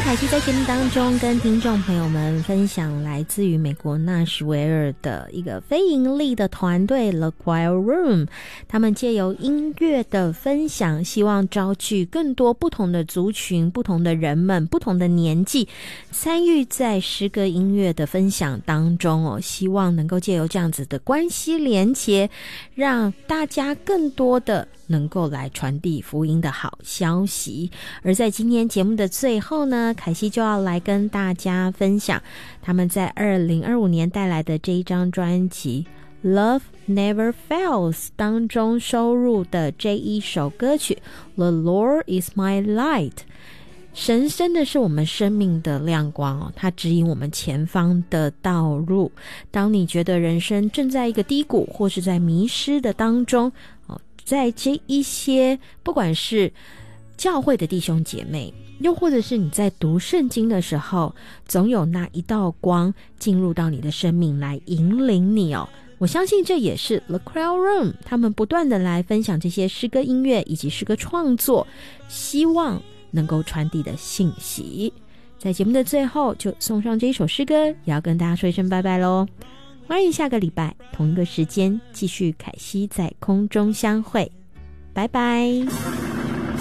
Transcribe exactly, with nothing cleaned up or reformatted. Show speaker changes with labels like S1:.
S1: 凯西在节目当中跟听众朋友们分享来自于美国纳什维尔的一个非盈利的团队 The Choir Room， 他们借由音乐的分享，希望招聚更多不同的族群、不同的人们、不同的年纪参与在诗歌音乐的分享当中哦，希望能够借由这样子的关系连结，让大家更多的能够来传递福音的好消息。而在今天节目的最后呢，凯西就要来跟大家分享他们在二零二五年带来的这一张专辑 Love Never Fails 当中收录的这一首歌曲 The Lord is my light。 神真的是我们生命的亮光哦，它指引我们前方的道路。当你觉得人生正在一个低谷或是在迷失的当中，在这一些不管是教会的弟兄姐妹，又或者是你在读圣经的时候，总有那一道光进入到你的生命来引领你哦。我相信这也是 The Choir Room 他们不断的来分享这些诗歌音乐以及诗歌创作，希望能够传递的信息。在节目的最后就送上这一首诗歌，也要跟大家说一声拜拜咯。欢迎下个礼拜同一个时间继续凯西在空中相会，拜拜。